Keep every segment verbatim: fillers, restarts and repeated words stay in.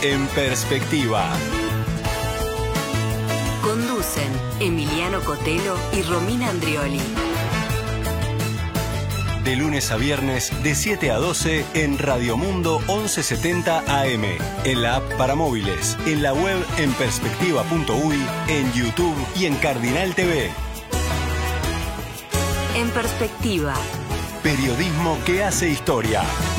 en Perspectiva. Conducen Emiliano Cotelo y Romina Andrioli. De lunes a viernes, de siete a doce, en Radio Mundo once setenta A M, en la app para móviles, en la web en perspectiva punto uy, en YouTube y en Cardinal T V. En Perspectiva. Periodismo que hace historia.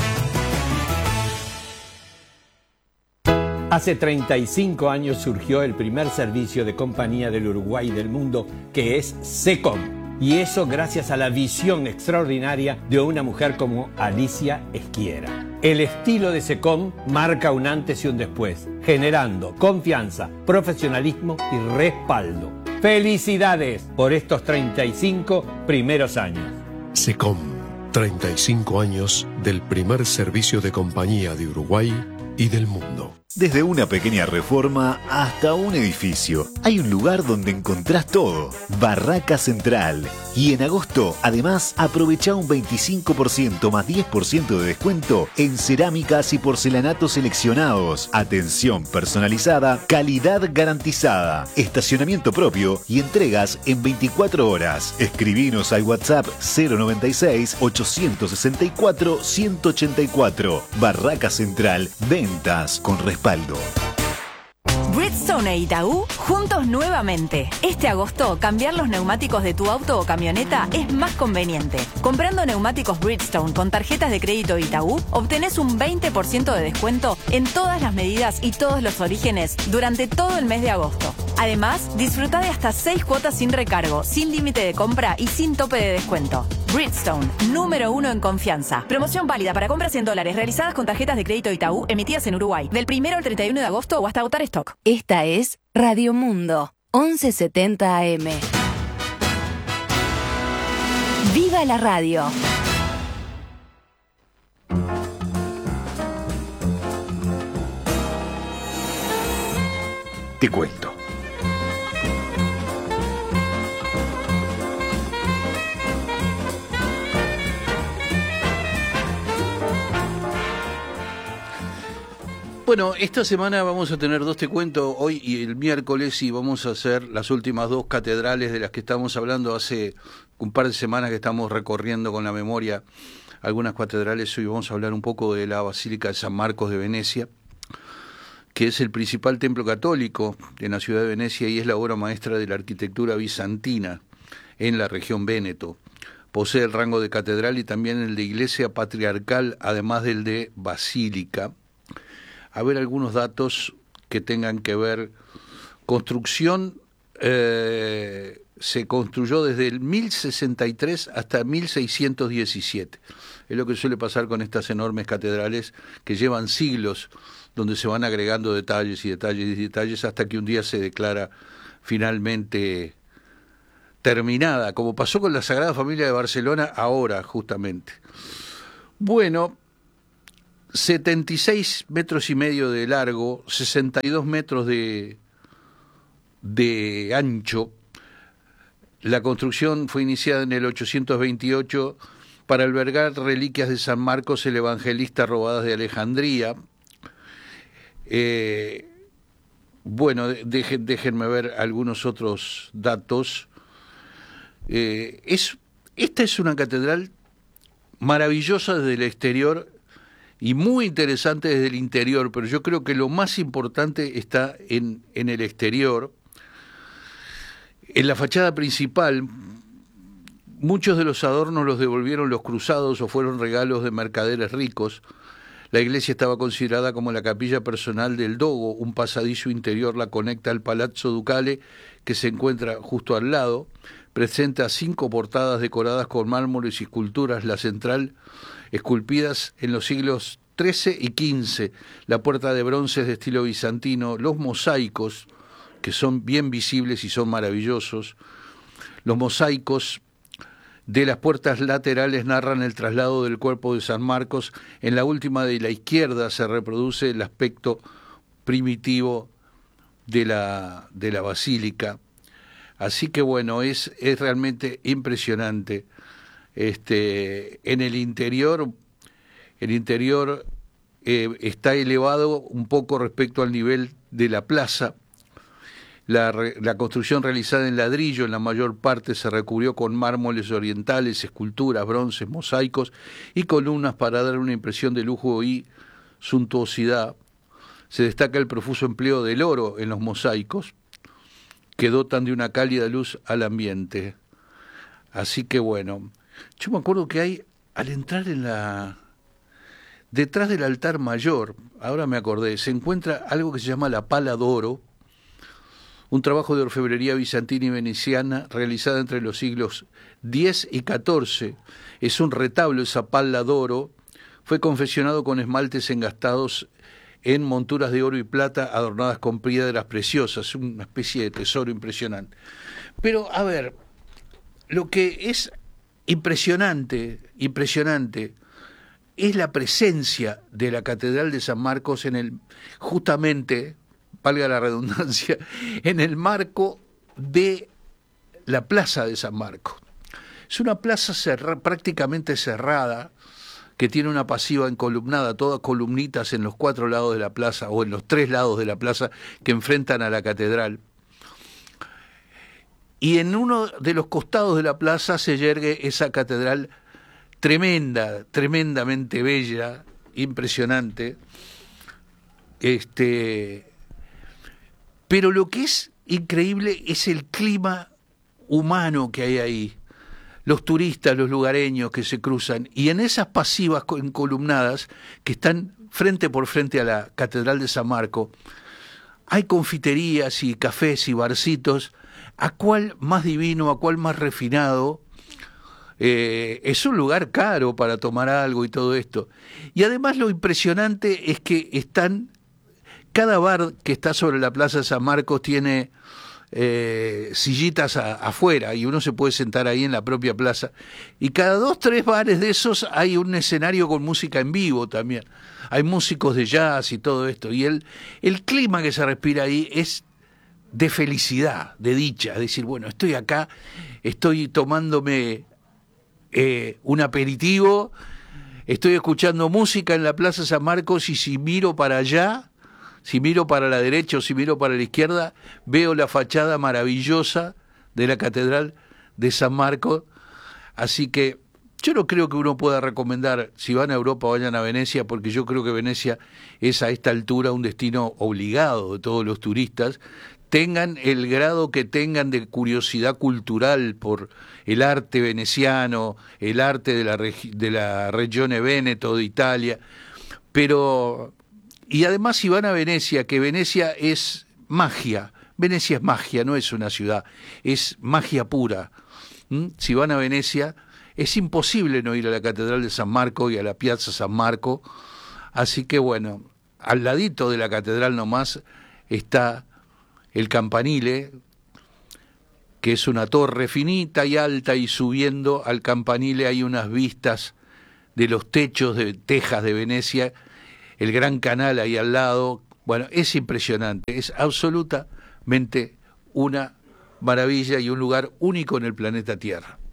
Hace treinta y cinco años surgió el primer servicio de compañía del Uruguay y del mundo, que es SECOM. Y eso gracias a la visión extraordinaria de una mujer como Alicia Esquiera. El estilo de SECOM marca un antes y un después, generando confianza, profesionalismo y respaldo. ¡Felicidades por estos treinta y cinco primeros años! SECOM, treinta y cinco años del primer servicio de compañía de Uruguay y del mundo. Desde una pequeña reforma hasta un edificio, hay un lugar donde encontrás todo. Barraca Central. Y en agosto, además, aprovecha un veinticinco por ciento más diez por ciento de descuento en cerámicas y porcelanatos seleccionados. Atención personalizada, calidad garantizada, estacionamiento propio y entregas en veinticuatro horas. Escribinos al WhatsApp cero noventa y seis, ochocientos sesenta y cuatro, ciento ochenta y cuatro. Barraca Central, ventas con respaldo. Bridgestone e Itaú, juntos nuevamente. Este agosto, cambiar los neumáticos de tu auto o camioneta es más conveniente. Comprando neumáticos Bridgestone con tarjetas de crédito Itaú, obtenés un veinte por ciento de descuento en todas las medidas y todos los orígenes durante todo el mes de agosto. Además, disfruta de hasta seis cuotas sin recargo, sin límite de compra y sin tope de descuento. Bridgestone, número uno en confianza. Promoción válida para compras en dólares realizadas con tarjetas de crédito Itaú emitidas en Uruguay, del primero al treinta y uno de agosto o hasta agotar stock. Esta es Radio Mundo, once setenta A M. ¡Viva la radio! Te cuento. Bueno, esta semana vamos a tener dos Te Cuento, hoy y el miércoles, y vamos a hacer las últimas dos catedrales de las que estamos hablando hace un par de semanas que estamos recorriendo con la memoria algunas catedrales. Hoy vamos a hablar un poco de la Basílica de San Marcos de Venecia, que es el principal templo católico en la ciudad de Venecia y es la obra maestra de la arquitectura bizantina en la región Véneto. Posee el rango de catedral y también el de iglesia patriarcal, además del de basílica. A ver algunos datos que tengan que ver. Construcción, eh, se construyó desde el mil sesenta y tres hasta mil seiscientos diecisiete. Es lo que suele pasar con estas enormes catedrales que llevan siglos, donde se van agregando detalles y detalles y detalles hasta que un día se declara finalmente terminada, como pasó con la Sagrada Familia de Barcelona ahora, justamente. Bueno, setenta y seis metros y medio de largo, sesenta y dos metros de, de ancho. La construcción fue iniciada en el ochocientos veintiocho para albergar reliquias de San Marcos el Evangelista robadas de Alejandría. Eh, bueno, dejen, déjenme ver algunos otros datos. Eh, es, esta es una catedral maravillosa desde el exterior y muy interesante desde el interior, pero yo creo que lo más importante está en, en el exterior. En la fachada principal, muchos de los adornos los devolvieron los cruzados o fueron regalos de mercaderes ricos. La iglesia estaba considerada como la capilla personal del Dogo. Un pasadizo interior la conecta al Palazzo Ducale, que se encuentra justo al lado. Presenta cinco portadas decoradas con mármoles y esculturas, la central esculpidas en los siglos trece y quince, la puerta de bronce es de estilo bizantino, los mosaicos, que son bien visibles y son maravillosos. Los mosaicos de las puertas laterales narran el traslado del cuerpo de San Marcos. En la última de la izquierda se reproduce el aspecto primitivo de la, de la basílica. Así que bueno, es, es realmente impresionante. Este, en el interior, el interior eh, está elevado un poco respecto al nivel de la plaza. La, la construcción realizada en ladrillo en la mayor parte se recubrió con mármoles orientales, esculturas, bronces, mosaicos y columnas para dar una impresión de lujo y suntuosidad. Se destaca el profuso empleo del oro en los mosaicos, que dotan de una cálida luz al ambiente. Así que bueno, yo me acuerdo que hay, al entrar en la... detrás del altar mayor, ahora me acordé, se encuentra algo que se llama la pala d'oro, un trabajo de orfebrería bizantina y veneciana realizada entre los siglos diez y catorce. Es un retablo, esa pala d'oro, fue confeccionado con esmaltes engastados en monturas de oro y plata adornadas con piedras preciosas, una especie de tesoro impresionante. Pero, a ver, lo que es impresionante, impresionante, es la presencia de la Catedral de San Marcos en el, justamente, valga la redundancia, en el marco de la Plaza de San Marcos. Es una plaza cerra, prácticamente cerrada, que tiene una pasiva encolumnada, todas columnitas en los cuatro lados de la plaza, o en los tres lados de la plaza que enfrentan a la catedral. Y en uno de los costados de la plaza se yergue esa catedral tremenda, tremendamente bella, impresionante. Este, pero lo que es increíble es el clima humano que hay ahí. Los turistas, los lugareños que se cruzan, y en esas pasivas encolumnadas que están frente por frente a la Catedral de San Marcos, hay confiterías y cafés y barcitos, a cuál más divino, a cuál más refinado. Eh, es un lugar caro para tomar algo y todo esto. Y además lo impresionante es que están, cada bar que está sobre la Plaza de San Marcos tiene Eh, sillitas a, afuera, y uno se puede sentar ahí en la propia plaza, y cada dos, tres bares de esos hay un escenario con música en vivo también, hay músicos de jazz y todo esto, y el, el clima que se respira ahí es de felicidad, de dicha, es decir, bueno, estoy acá, estoy tomándome eh, un aperitivo, estoy escuchando música en la Plaza San Marcos, y si miro para allá, si miro para la derecha o si miro para la izquierda, veo la fachada maravillosa de la Catedral de San Marcos. Así que yo no creo que uno pueda recomendar, si van a Europa, vayan a Venecia, porque yo creo que Venecia es a esta altura un destino obligado de todos los turistas, tengan el grado que tengan de curiosidad cultural por el arte veneciano, el arte de la, regi- de la Regione Veneto de Italia, pero... Y además si van a Venecia, que Venecia es magia, Venecia es magia, no es una ciudad, es magia pura. ¿Mm? Si van a Venecia, es imposible no ir a la Catedral de San Marco y a la Piazza San Marco, así que bueno, al ladito de la catedral nomás está el campanile, que es una torre finita y alta, y subiendo al campanile hay unas vistas de los techos de tejas de Venecia, el gran canal ahí al lado. Bueno, es impresionante, es absolutamente una maravilla y un lugar único en el planeta Tierra.